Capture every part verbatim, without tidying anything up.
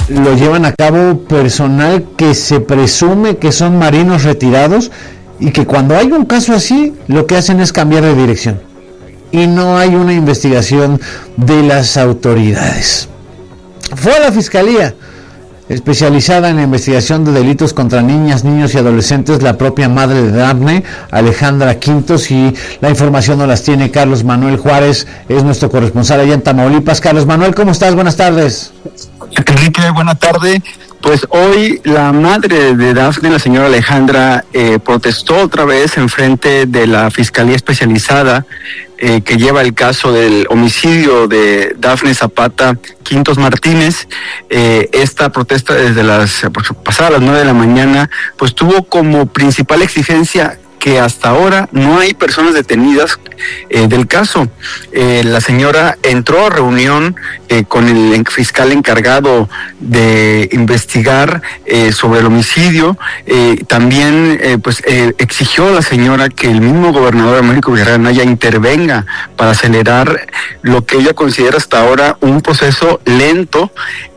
lo llevan a cabo personal que se presume que son marinos retirados y que cuando hay un caso así, lo que hacen es cambiar de dirección. Y no hay una investigación de las autoridades. Fue a la Fiscalía especializada en la investigación de delitos contra niñas, niños y adolescentes, la propia madre de Dafne, Alejandra Quintos, y la información nos las tiene Carlos Manuel Juárez, es nuestro corresponsal allá en Tamaulipas. Carlos Manuel, ¿cómo estás? Buenas tardes. Enrique, buenas tardes. Pues hoy la madre de Dafne, la señora Alejandra, eh, protestó otra vez en frente de la Fiscalía Especializada eh, que lleva el caso del homicidio de Dafne Zapata Quintos Martínez. Eh, esta protesta desde las pasadas las nueve de la mañana, pues tuvo como principal exigencia que hasta ahora no hay personas detenidas eh, del caso. Eh, la señora entró a reunión eh, con el fiscal encargado de investigar eh, sobre el homicidio. Eh, también eh, pues eh, exigió a la señora que el mismo gobernador Américo Villarreal Anaya intervenga para acelerar lo que ella considera hasta ahora un proceso lento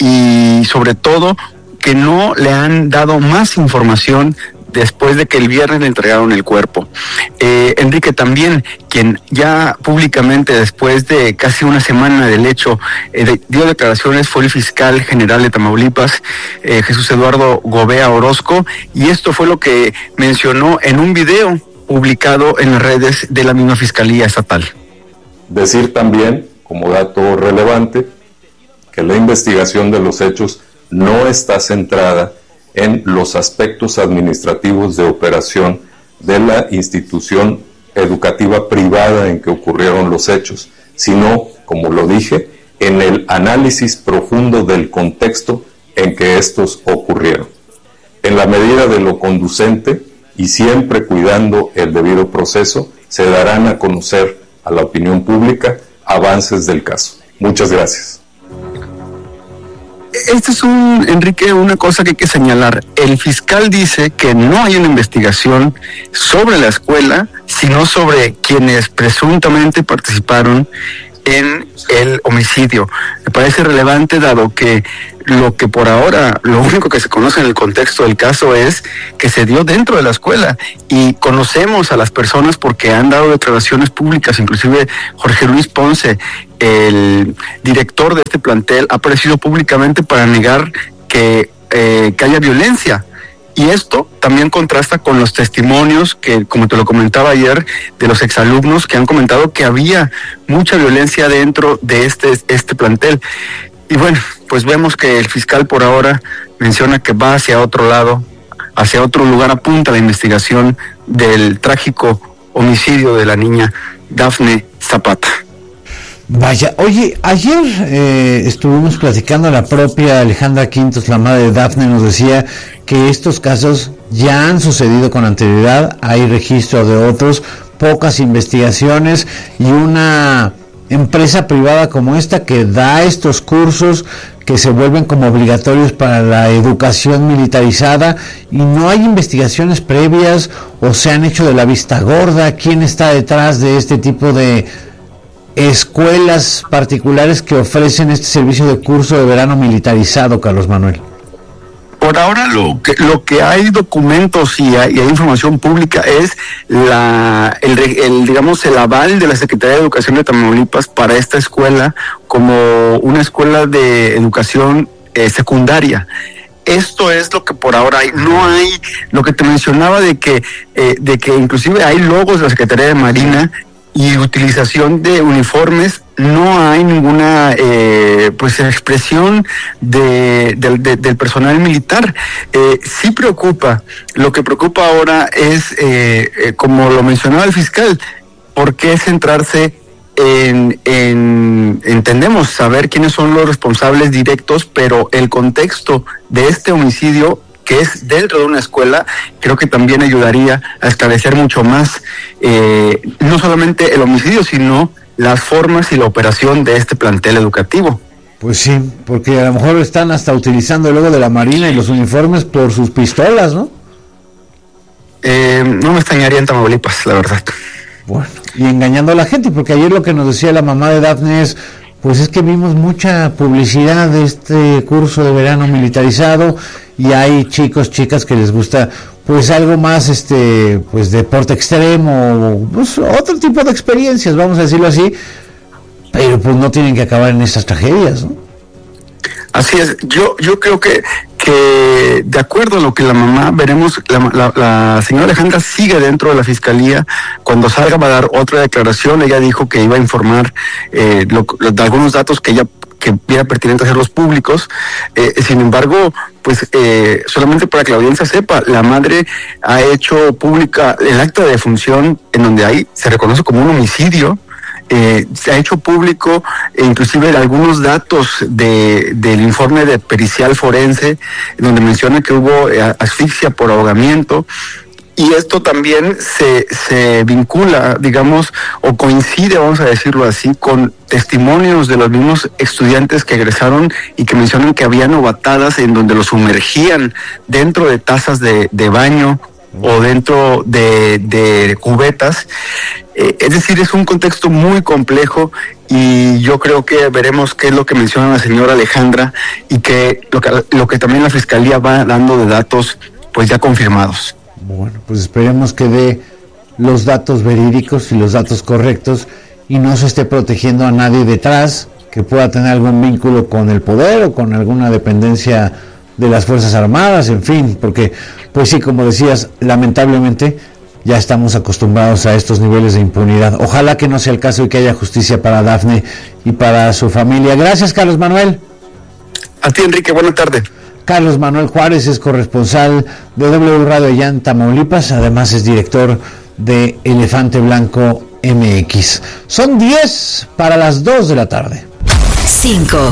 y sobre todo que no le han dado más información después de que el viernes le entregaron el cuerpo. Eh, Enrique, también, quien ya públicamente, después de casi una semana del hecho, eh, de, dio declaraciones, fue el fiscal general de Tamaulipas, eh, Jesús Eduardo Gobea Orozco, y esto fue lo que mencionó en un video publicado en las redes de la misma Fiscalía Estatal. Decir también, como dato relevante, que la investigación de los hechos no está centrada en los aspectos administrativos de operación de la institución educativa privada en que ocurrieron los hechos, sino, como lo dije, en el análisis profundo del contexto en que estos ocurrieron. En la medida de lo conducente y siempre cuidando el debido proceso, se darán a conocer a la opinión pública avances del caso. Muchas gracias. Este es un, Enrique, una cosa que hay que señalar. El fiscal dice que no hay una investigación sobre la escuela, sino sobre quienes presuntamente participaron en el homicidio. Me parece relevante dado que lo que por ahora, lo único que se conoce en el contexto del caso es que se dio dentro de la escuela y conocemos a las personas porque han dado declaraciones públicas, inclusive Jorge Luis Ponce, el director de este plantel, ha aparecido públicamente para negar que, eh, que haya violencia. Y esto también contrasta con los testimonios que, como te lo comentaba ayer, de los exalumnos que han comentado que había mucha violencia dentro de este, este plantel. Y bueno, pues vemos que el fiscal por ahora menciona que va hacia otro lado, hacia otro lugar, apunta la investigación del trágico homicidio de la niña Dafne Zapata. Vaya, oye, ayer eh, estuvimos platicando, la propia Alejandra Quintos, la madre de Dafne, nos decía que estos casos ya han sucedido con anterioridad, hay registro de otros, pocas investigaciones y una empresa privada como esta que da estos cursos que se vuelven como obligatorios para la educación militarizada y no hay investigaciones previas o se han hecho de la vista gorda. ¿Quién está detrás de este tipo de escuelas particulares que ofrecen este servicio de curso de verano militarizado, Carlos Manuel? Por ahora lo que lo que hay documentos y hay, y hay información pública es la el, el digamos el aval de la Secretaría de Educación de Tamaulipas para esta escuela como una escuela de educación eh, secundaria. Esto es lo que por ahora hay. No hay lo que te mencionaba de que eh, de que inclusive hay logos de la Secretaría de Marina y utilización de uniformes. No hay ninguna eh, pues expresión de, de, de, del personal militar. Eh, sí preocupa. Lo que preocupa ahora es, eh, eh, como lo mencionaba el fiscal, ¿por qué centrarse en, en, entendemos, saber quiénes son los responsables directos, pero el contexto de este homicidio, que es dentro de una escuela, creo que también ayudaría a esclarecer mucho más, eh, no solamente el homicidio, sino las formas y la operación de este plantel educativo. Pues sí, porque a lo mejor están hasta utilizando el logo de la Marina y los uniformes por sus pistolas, ¿no? Eh, no me extrañaría en Tamaulipas, la verdad. Bueno, y engañando a la gente, porque ayer lo que nos decía la mamá de Dafne es, pues es que vimos mucha publicidad de este curso de verano militarizado y hay chicos, chicas que les gusta pues algo más, este, pues deporte extremo, pues otro tipo de experiencias, vamos a decirlo así, pero pues no tienen que acabar en estas tragedias, ¿no? Así es, yo yo creo que que de acuerdo a lo que la mamá, veremos, la, la, la señora Alejandra sigue dentro de la fiscalía. Cuando salga va a dar otra declaración. Ella dijo que iba a informar eh, lo, lo, de algunos datos que ella que viera pertinente hacerlos públicos. Eh, sin embargo, pues eh, solamente para que la audiencia sepa, la madre ha hecho pública el acta de defunción en donde ahí se reconoce como un homicidio. Eh, se ha hecho público eh, inclusive algunos datos de del informe de pericial forense donde menciona que hubo eh, asfixia por ahogamiento, y esto también se se vincula, digamos, o coincide, vamos a decirlo así, con testimonios de los mismos estudiantes que egresaron y que mencionan que había novatadas en donde los sumergían dentro de tazas de, de baño o dentro de, de cubetas. Eh, es decir, es un contexto muy complejo y yo creo que veremos qué es lo que menciona la señora Alejandra y que lo que, lo que también la Fiscalía va dando de datos pues ya confirmados. Bueno, pues esperemos que dé los datos verídicos y los datos correctos y no se esté protegiendo a nadie detrás que pueda tener algún vínculo con el poder o con alguna dependencia de las Fuerzas Armadas, en fin, porque, pues sí, como decías, lamentablemente ya estamos acostumbrados a estos niveles de impunidad. Ojalá que no sea el caso y que haya justicia para Dafne y para su familia. Gracias, Carlos Manuel. A ti, Enrique, buena tarde. Carlos Manuel Juárez es corresponsal de W Radio allá en Tamaulipas, además es director de Elefante Blanco M X. Son diez para las dos de la tarde. cinco.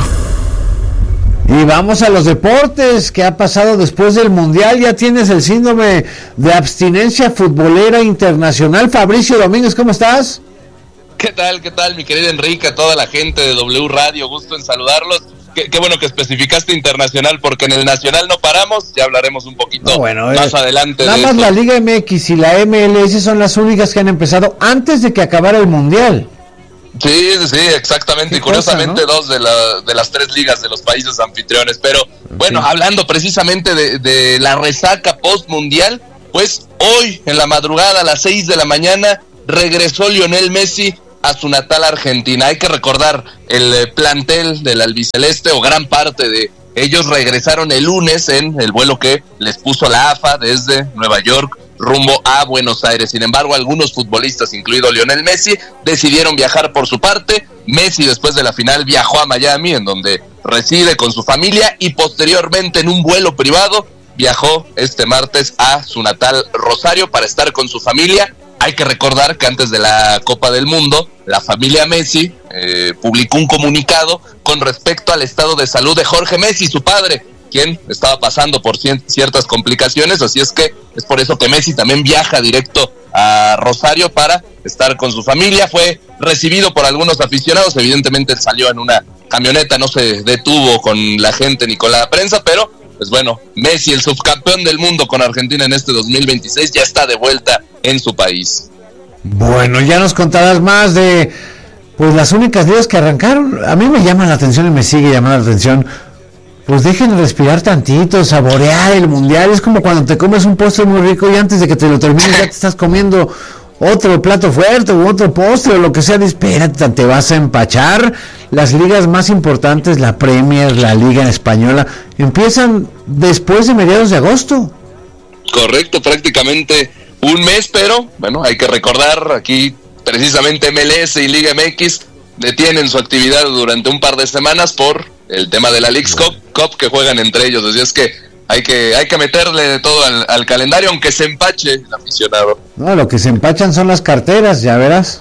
Y vamos a los deportes. ¿Qué ha pasado después del Mundial? Ya tienes el síndrome de abstinencia futbolera internacional. Fabricio Domínguez, ¿cómo estás? ¿Qué tal, qué tal, mi querido Enrique, a toda la gente de W Radio? Gusto en saludarlos. Qué, qué bueno que especificaste internacional, porque en el nacional no paramos. Ya hablaremos un poquito no, bueno, más eh, adelante. Nada de más esto. La Liga M X y la M L S son las únicas que han empezado antes de que acabara el Mundial. Sí, sí, exactamente, y curiosamente cosa, ¿no? dos de, la, de las tres ligas de los países anfitriones, pero okay. Bueno, hablando precisamente de, de la resaca post-mundial, pues hoy en la madrugada a las seis de la mañana regresó Lionel Messi a su natal Argentina. Hay que recordar, el plantel del albiceleste, o gran parte de ellos, regresaron el lunes en el vuelo que les puso la A F A desde Nueva York rumbo a Buenos Aires. Sin embargo, algunos futbolistas, incluido Lionel Messi, decidieron viajar por su parte. Messi, después de la final, viajó a Miami, en donde reside con su familia, y posteriormente en un vuelo privado viajó este martes a su natal Rosario para estar con su familia. Hay que recordar que antes de la Copa del Mundo, la familia Messi eh, publicó un comunicado con respecto al estado de salud de Jorge Messi, su padre, quien estaba pasando por ciertas complicaciones, así es que es por eso que Messi también viaja directo a Rosario para estar con su familia. Fue recibido por algunos aficionados, evidentemente él salió en una camioneta, no se detuvo con la gente ni con la prensa, pero pues bueno, Messi, el subcampeón del mundo con Argentina en este dos mil veintiséis, ya está de vuelta en su país. Bueno, ya nos contarás más de pues las únicas ligas que arrancaron. A mí me llama la atención y me sigue llamando la atención. Pues dejen respirar tantito, saborear el mundial. Es como cuando te comes un postre muy rico y antes de que te lo termines ya te estás comiendo otro plato fuerte o otro postre o lo que sea. Espérate, te vas a empachar. Las ligas más importantes, la Premier, la Liga Española, empiezan después de mediados de agosto. Correcto, prácticamente un mes, pero bueno, hay que recordar aquí precisamente M L S y Liga M X detienen su actividad durante un par de semanas por el tema de la Leagues Cup, Cup que juegan entre ellos, así es que hay que hay que meterle de todo al, al calendario, aunque se empache el aficionado. No, lo que se empachan son las carteras, ya verás.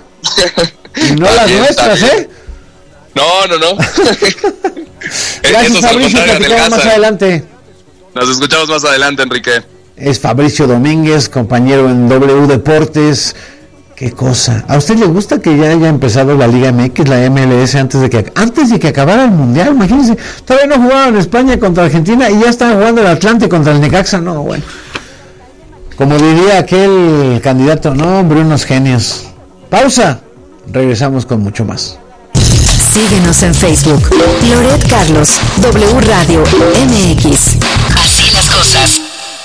Y no las bien, nuestras, ¿eh? No, no, no. Gracias, Fabricio, platicamos más adelante. Nos escuchamos más adelante, Enrique. Es Fabricio Domínguez, compañero en W Deportes. Qué cosa. ¿A usted le gusta que ya haya empezado la Liga M X, la M L S, antes de que antes de que acabara el Mundial? Imagínense, todavía no jugaban España contra Argentina y ya están jugando el Atlante contra el Necaxa. No, bueno. Como diría aquel candidato, no, hombre, unos genios. Pausa. Regresamos con mucho más. Síguenos en Facebook. Loret Carlos, W Radio M X. Así las cosas.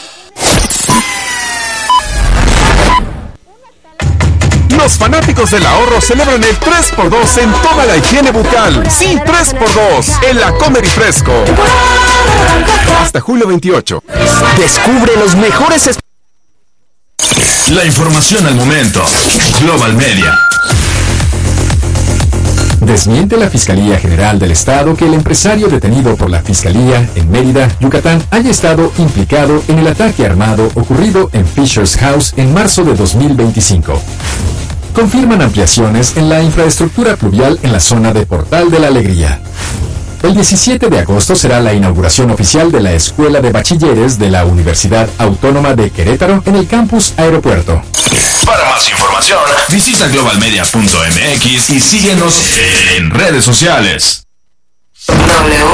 Los fanáticos del ahorro celebran el tres por dos en toda la higiene bucal. Sí, tres por dos en la Comer y Fresco. Hasta julio veintiocho. Descubre los mejores... Es- la información al momento. Global Media. Desmiente la Fiscalía General del Estado que el empresario detenido por la Fiscalía en Mérida, Yucatán, haya estado implicado en el ataque armado ocurrido en Fisher's House en marzo de dos mil veinticinco. Confirman ampliaciones en la infraestructura pluvial en la zona de Portal de la Alegría. El diecisiete de agosto será la inauguración oficial de la Escuela de Bachilleres de la Universidad Autónoma de Querétaro en el campus Aeropuerto. Para más información, visita global media punto m x y síguenos en redes sociales.